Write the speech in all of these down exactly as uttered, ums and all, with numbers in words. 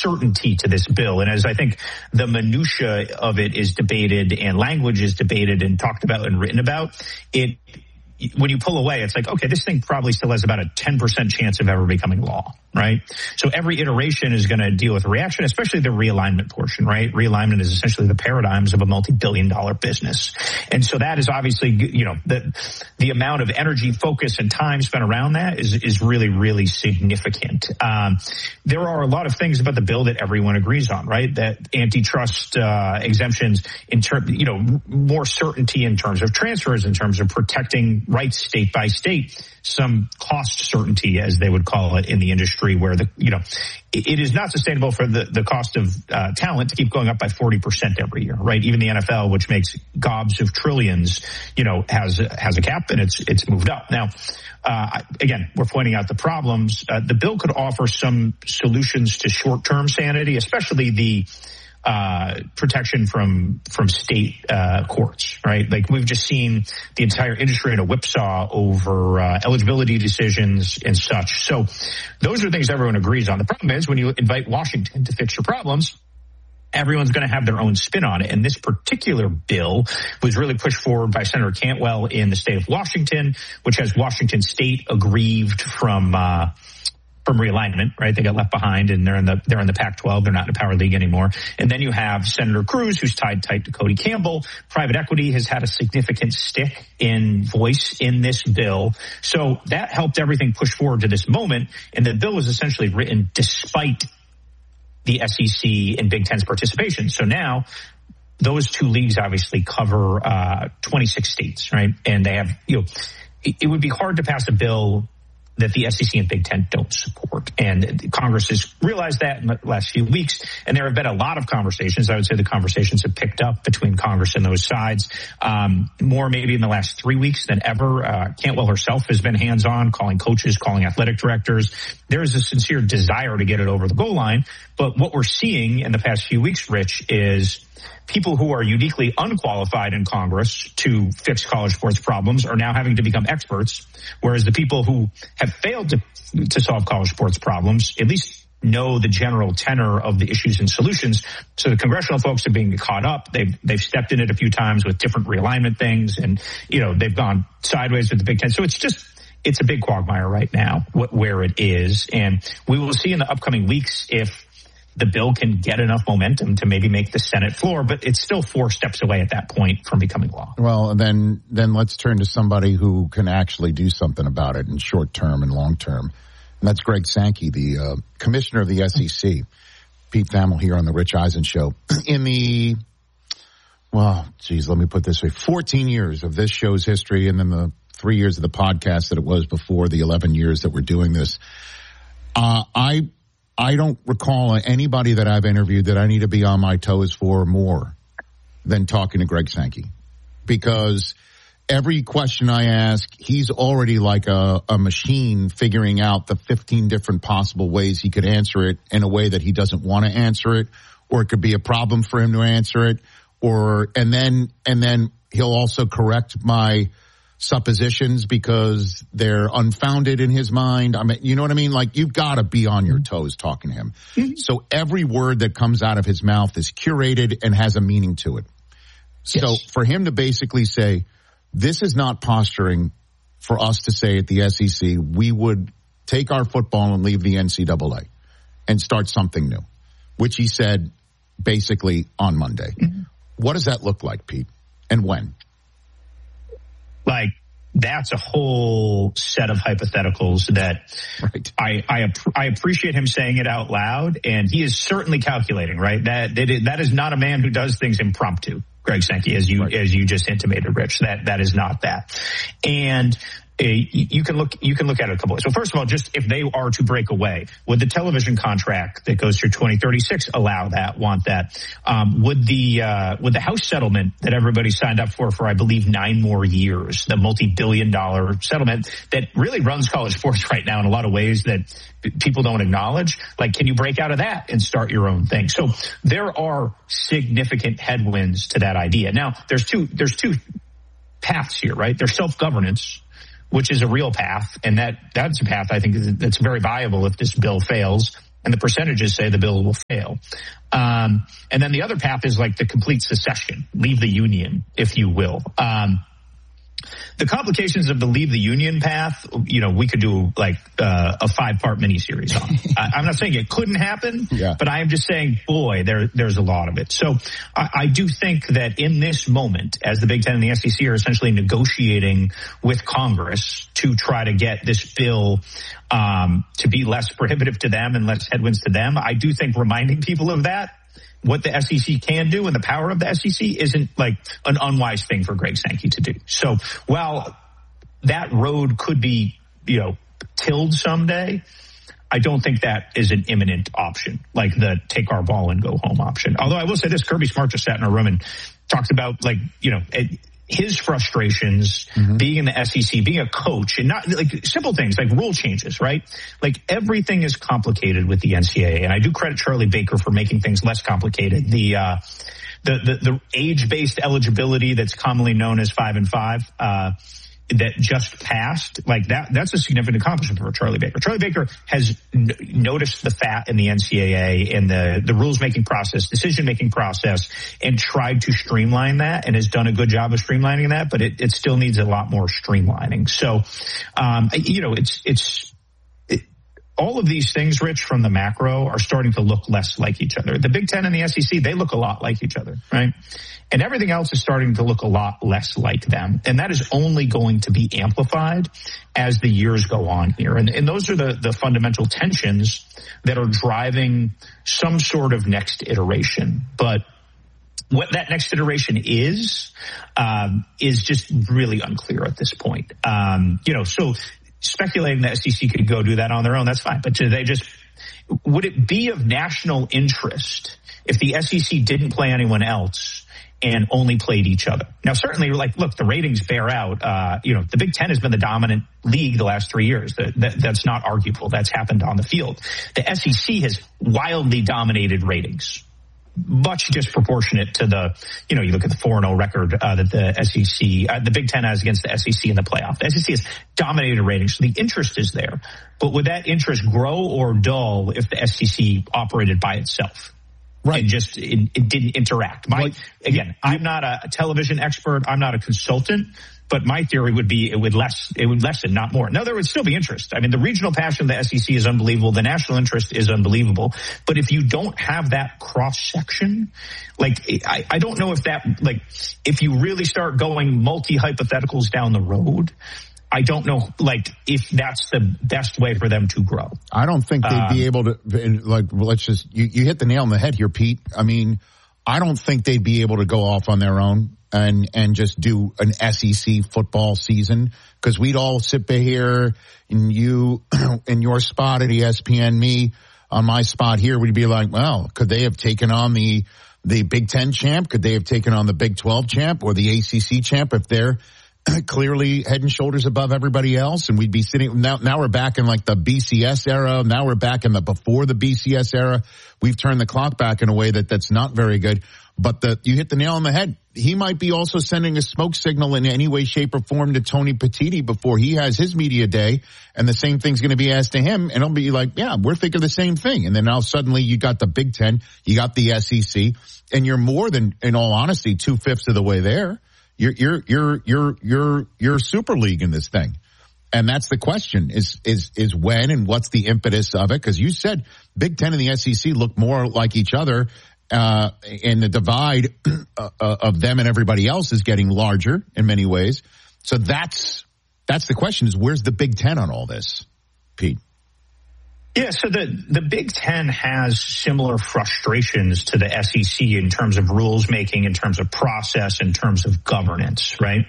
certainty to this bill. And as I think the minutia of it is debated and language is debated and talked about and written about, it, when you pull away, it's like, okay, this thing probably still has about a ten percent chance of ever becoming law, right? So every iteration is going to deal with reaction, especially the realignment portion, right? Realignment is essentially the paradigms of a multi-billion dollar business. And so that is obviously, you know, the, the amount of energy, focus, and time spent around that is, is really, really significant. Um, there are a lot of things about the bill that everyone agrees on, right? That antitrust, uh, exemptions in terms, you know, more certainty in terms of transfers, in terms of protecting rights state by state, some cost certainty, as they would call it in the industry, where the, you know, it is not sustainable for the, the cost of uh, talent to keep going up by forty percent every year, right? Even the N F L, which makes gobs of trillions, you know, has, has a cap and it's, it's moved up. Now, uh, again, we're pointing out the problems. Uh, the bill could offer some solutions to short-term sanity, especially the, uh, protection from, from state, uh, courts, right? Like we've just seen the entire industry in a whipsaw over, uh, eligibility decisions and such. So those are things everyone agrees on. The problem is when you invite Washington to fix your problems, everyone's going to have their own spin on it. And this particular bill was really pushed forward by Senator Cantwell in the state of Washington, which has Washington state aggrieved from, uh, from realignment, right? They got left behind and they're in the, they're in the Pac twelve. They're not in the Power League anymore. And then you have Senator Cruz, who's tied tight to Cody Campbell. Private equity has had a significant stick in voice in this bill. So that helped everything push forward to this moment. And the bill was essentially written despite the S E C and Big Ten's participation. So now those two leagues obviously cover, uh, twenty-six states, right? And they have, you know, it, it would be hard to pass a bill that the S E C and Big Ten don't support. And Congress has realized that in the last few weeks. And there have been a lot of conversations. I would say the conversations have picked up between Congress and those sides, um, more maybe in the last three weeks than ever. Uh, Cantwell herself has been hands-on, calling coaches, calling athletic directors. There is a sincere desire to get it over the goal line. But what we're seeing in the past few weeks, Rich, is people who are uniquely unqualified in Congress to fix college sports problems are now having to become experts, whereas the people who have failed to, to solve college sports problems at least know the general tenor of the issues and solutions. So the congressional folks are being caught up. They've, they've stepped in it a few times with different realignment things, and, you know, they've gone sideways with the Big Ten. So it's just, it's a big quagmire right now, wh- where it is. And we will see in the upcoming weeks if the bill can get enough momentum to maybe make the Senate floor, but it's still four steps away at that point from becoming law. Well, then, then let's turn to somebody who can actually do something about it in short term and long term. And that's Greg Sankey, the uh, commissioner of the S E C. Pete Thamel here on the Rich Eisen Show. In the, well, geez, let me put this way, fourteen years of this show's history, and then the three years of the podcast that it was before, the eleven years that we're doing this, uh, I, I don't recall anybody that I've interviewed that I need to be on my toes for more than talking to Greg Sankey, because every question I ask, he's already like a, a machine figuring out the fifteen different possible ways he could answer it in a way that he doesn't want to answer it, or it could be a problem for him to answer it, or, and then, and then he'll also correct my suppositions because they're unfounded in his mind. I mean, you know what I mean? Like, you've got to be on your toes talking to him. Mm-hmm. So every word that comes out of his mouth is curated and has a meaning to it. Yes. So for him to basically say, this is not posturing for us to say at the S E C, we would take our football and leave the N C double A and start something new, which he said basically on Monday. Mm-hmm. What does that look like, Pete? And when? Like, that's a whole set of hypotheticals that right. I, I, I appreciate him saying it out loud, and he is certainly calculating, right? That, that is, that is not a man who does things impromptu, Greg Sankey, as you, right. as you just intimated, Rich. That, that is not that. And uh, you can look, you can look at it a couple ways. So first of all, just if they are to break away, would the television contract that goes through twenty thirty-six allow that, want that? Um, would the, uh, would the House settlement that everybody signed up for, for I believe nine more years, the multi-billion dollar settlement that really runs college sports right now in a lot of ways that people don't acknowledge, like, can you break out of that and start your own thing? So there are significant headwinds to that idea. Now, there's two, there's two paths here, right? There's self-governance, which is a real path, and that that's a path I think that's very viable if this bill fails. and the percentages say the bill will fail. Um, and then the other path is like the complete secession, leave the union, if you will. Um, The complications of the leave the union path, you know, we could do like uh, a five-part miniseries on. I, I'm not saying it couldn't happen, yeah. but I am just saying, boy, there there's a lot of it. So I, I do think that in this moment, as the Big Ten and the S E C are essentially negotiating with Congress to try to get this bill um, to be less prohibitive to them and less headwinds to them, I do think reminding people of that, what the S E C can do and the power of the S E C isn't like an unwise thing for Greg Sankey to do. So while that road could be, you know, tilled someday, I don't think that is an imminent option, like the take our ball and go home option. Although I will say this, Kirby Smart just sat in a room and talked about, like, you know, it, his frustrations mm-hmm. being in the S E C, being a coach, and not like simple things like rule changes, right? Like everything is complicated with the N C double A. And I do credit Charlie Baker for making things less complicated. The, uh, the, the, the age-based eligibility that's commonly known as five and five, uh, that just passed, like that, that's a significant accomplishment for Charlie Baker. Charlie Baker has n- noticed the fat in the N C double A and the, the rules-making process, decision-making process, and tried to streamline that and has done a good job of streamlining that, but it, it still needs a lot more streamlining. So, um, you know, it's, it's, it, all of these things, Rich, from the macro are starting to look less like each other. The Big Ten and the S E C, they look a lot like each other, right? And everything else is starting to look a lot less like them. And that is only going to be amplified as the years go on here. And, and those are the, the fundamental tensions that are driving some sort of next iteration. But what that next iteration is, um, is just really unclear at this point. Um, you know, so speculating the S E C could go do that on their own, that's fine. But do they just, would it be of national interest if the S E C didn't play anyone else and only played each other? Now, certainly, like, look, the ratings bear out. Uh, you know, the Big Ten has been the dominant league the last three years. That, that, that's not arguable. That's happened on the field. The S E C has wildly dominated ratings, much disproportionate to the, you know, you look at the four and oh record uh, that the S E C, uh, the Big Ten has against the S E C in the playoff. The S E C has dominated ratings, so the interest is there. But would that interest grow or dull if the S E C operated by itself? Right. And just, it, it didn't interact. My, like, again, I'm not a television expert. I'm not a consultant, but my theory would be it would less, it would lessen, not more. Now, there would still be interest. I mean, the regional passion of the S E C is unbelievable. The national interest is unbelievable. But if you don't have that cross section, like, I, I don't know if that, like, if you really start going multi hypotheticals down the road, I don't know, like, if that's the best way for them to grow. I don't think they'd um, be able to, like, let's just, you, you hit the nail on the head here, Pete. I mean, I don't think they'd be able to go off on their own and, and just do an S E C football season, because we'd all sit here and you, in your spot at E S P N, me on my spot here, we'd be like, well, could they have taken on the, the Big Ten champ? Could they have taken on the Big twelve champ or the A C C champ if they're clearly head and shoulders above everybody else? And we'd be sitting now, now we're back in like the B C S era. Now we're back in the before the B C S era. We've turned the clock back in a way that that's not very good. But the, you hit the nail on the head. He might be also sending a smoke signal in any way, shape, or form to Tony Petitti before he has his media day. And the same thing's going to be asked to him. And he'll be like, yeah, we're thinking the same thing. And then now suddenly you got the Big Ten, you got the S E C, and you're more than, in all honesty, two fifths of the way there. You're, you're, you're, you're, you're, you're super league in this thing. And that's the question is, is, is when and what's the impetus of it? Cause you said Big Ten and the S E C look more like each other, uh, and the divide uh, of them and everybody else is getting larger in many ways. So that's, that's the question is where's the Big Ten on all this, Pete? Yeah, so the, the Big Ten has similar frustrations to the S E C in terms of rules making, in terms of process, in terms of governance, right?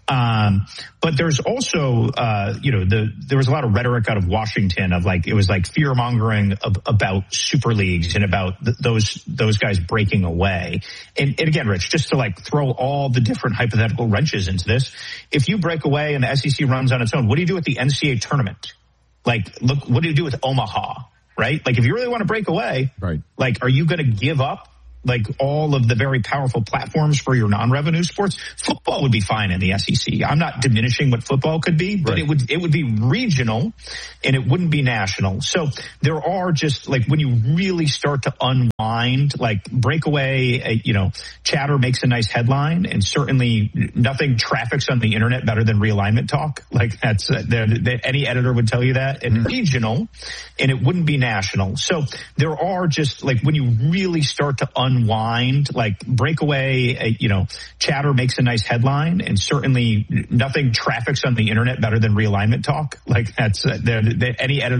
Um, but there's also, uh, you know, the, there was a lot of rhetoric out of Washington of like, it was like fear mongering of, about super leagues and about th- those, those guys breaking away. And, and again, Rich, just to like throw all the different hypothetical wrenches into this, if you break away and the S E C runs on its own, what do you do with the N C double A tournament? Like, look, what do you do with Omaha, right? Like, if you really want to break away, right? Like, are you going to give up like all of the very powerful platforms for your non-revenue sports, football would be fine in the S E C. I'm not diminishing what football could be, but right. it would, it would be regional and it wouldn't be national. So there are just like when you really start to unwind, like breakaway, you know, chatter makes a nice headline, and certainly nothing traffics on the internet better than realignment talk. Like that's uh, the, the, any editor would tell you that. And mm-hmm. regional, and it wouldn't be national. So there are just like when you really start to unwind, like breakaway, you know, chatter makes a nice headline, and certainly nothing traffics on the internet better than realignment talk. Like that's uh, the, the, any editor